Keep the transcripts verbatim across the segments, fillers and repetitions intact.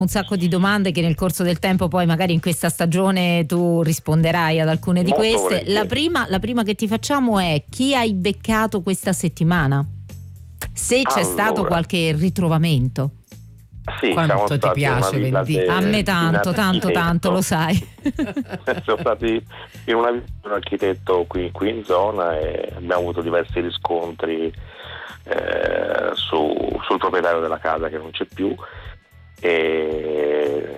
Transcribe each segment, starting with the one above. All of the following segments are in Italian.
un sacco di domande che nel corso del tempo poi magari in questa stagione tu risponderai ad alcune di Molto queste. volentieri. La prima, la prima che ti facciamo è: chi hai beccato questa settimana? Se c'è Allora. stato qualche ritrovamento. Sì, Quanto siamo ti stati in piace, una villa Vendi? de- A me di tanto, un tanto, tanto, architetto. lo sai. Siamo stati in una villa di un architetto qui, qui in zona e abbiamo avuto diversi riscontri eh, su, sul proprietario della casa che non c'è più, e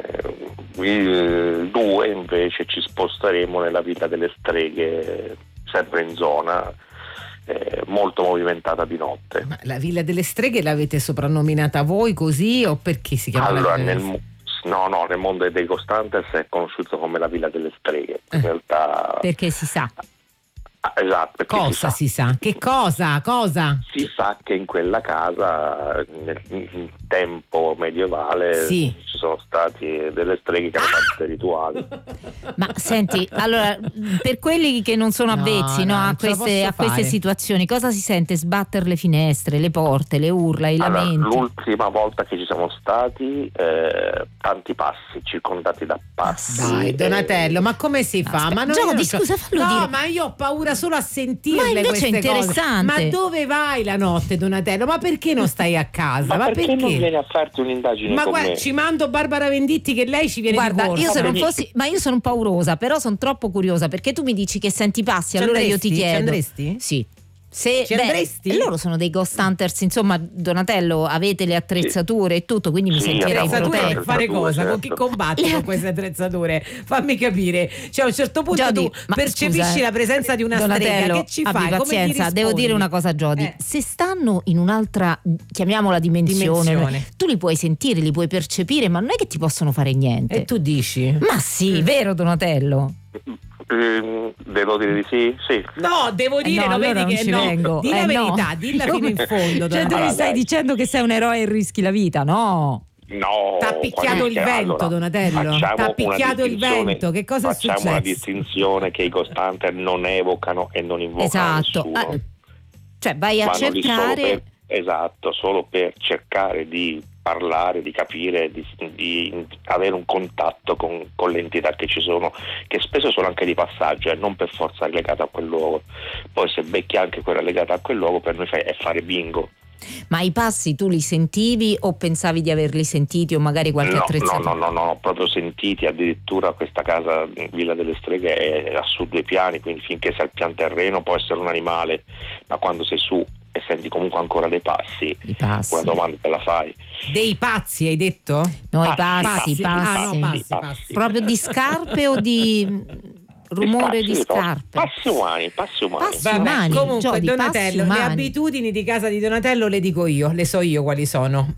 il due invece ci sposteremo nella villa delle streghe, sempre in zona, eh, molto movimentata di notte. Ma la Villa delle Streghe l'avete soprannominata voi così o perché si chiama Allora, la Villa nel, delle mo- no, no, nel mondo dei Ghosthunters è conosciuto come la Villa delle streghe. In realtà, Perché si sa. ah, esatto, perché Cosa si sa, si sa? Che cosa? Cosa? si sa che in quella casa, nel in tempo medievale, Sì. ci sono stati delle streghe che hanno fatto dei rituali. Ma senti, allora, per quelli che non sono No, avvezzi no, no, a, non ce la queste, posso a queste fare. situazioni, cosa si sente? Sbattere le finestre, le porte, le urla, i Allora, lamenti? l'ultima volta che ci siamo stati, eh, tanti passi, circondati da passi. Dai, eh, Donatello, ma come si fa? Aspetta, ma non, Giodi, io non c'ho- scusa, fallo no, dire. ma io ho paura solo a sentirle Ma invece queste è interessante. cose. Ma dove vai la notte, Donatello? Ma perché non stai a casa? Ma, Ma perché, non vieni a farti un'indagine Ma con guarda, me? ci mando Barbara Venditti che lei ci viene Guarda, di corsa. io se non benissimo. fossi, ma io sono paurosa, però sono troppo curiosa perché tu mi dici che senti passi, Ci allora io andresti? ti Ci chiedo. andresti? Sì. Se, Ci beh, andresti? loro sono dei ghost hunters, insomma, Donatello, avete le attrezzature e tutto, quindi mi Sì, sentirei abbiamo Attrezzature tutte per protetta. fare attrezzature, cosa? Con chi certo. combatti con queste attrezzature? Fammi capire. Cioè a un certo punto Jody, tu ma percepisci scusa, eh. la presenza di una Donatello, strega, che ci abbi fai? Come gli pazienza, devo rispondi? dire una cosa, Jody. Eh. Se stanno in un'altra, chiamiamola dimensione, Dimensione. tu li puoi sentire, li puoi percepire, ma non è che ti possono fare niente. E tu dici? Ma sì, vero Donatello? Eh, devo dire di sì? Sì. No, devo Eh dire, no, lo allora vedi non che ci no. vengo. Di la Eh, no. verità, dilla fino in fondo. Cioè tu Donatello. mi Allora, stai dai. dicendo che sei un eroe e rischi la vita, no? No, T'ha picchiato il quando- vento, allora, Donatello. facciamo T'ha una picchiato il distinzione- vento. Che cosa è Facciamo una successo? distinzione che i Ghost Hunter non evocano e non invocano Esatto. nessuno. Eh, cioè vai a Vanno lì solo cercare. per, esatto, solo per cercare di parlare, di capire, di, di avere un contatto con, con le entità che ci sono, che spesso sono anche di passaggio e non per forza legate a quel luogo. Poi se becchi anche quella legata a quel luogo, per noi è fare bingo. Ma i passi tu li sentivi o pensavi di averli sentiti o magari qualche No, no, attrezzatura? no, no, no, proprio sentiti. Addirittura questa casa Villa delle Streghe è a su due piani, quindi finché sei al pian terreno può essere un animale, ma quando sei su e senti comunque ancora dei passi, I passi. una domanda te la fai. Dei pazzi hai detto? No, i Passi, passi, passi. passi. Ah, no, passi, passi. passi. Proprio di scarpe o di rumore di Passi, scarpe? Passi umani, passi umani. Passi Vabbè, umani, comunque Jody, Donatello, passi le umani. abitudini di casa di Donatello le dico io, le so io quali sono.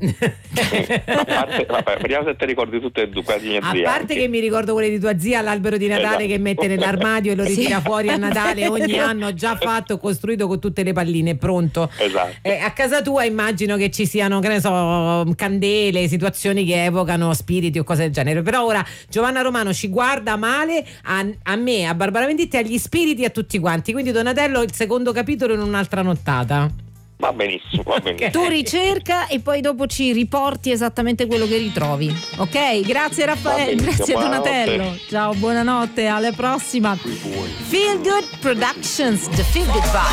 A parte, vabbè, vediamo se ti ricordi tutte e due quasi mie A zie parte anche. che mi ricordo quelle di tua zia, l'albero di Natale Esatto. che mette nell'armadio e lo ritira Sì. fuori a Natale ogni anno, già fatto, costruito con tutte le palline, pronto. Esatto. Eh, a casa tua immagino che ci siano, che ne so, candele, situazioni che evocano spiriti o cose del genere. Però ora Giovanna Romano ci guarda male a, a me, a Barbara Venditti, agli spiriti e a tutti quanti. Quindi Donatello, il secondo capitolo in un'altra nottata. Va benissimo, va benissimo. Tu ricerca e poi dopo ci riporti esattamente quello che ritrovi. Ok? Grazie Raffaele, Va benissimo, grazie buonanotte. Donatello. Ciao, buonanotte, alla prossima. Feel Good Productions, The Feel Good Vibe.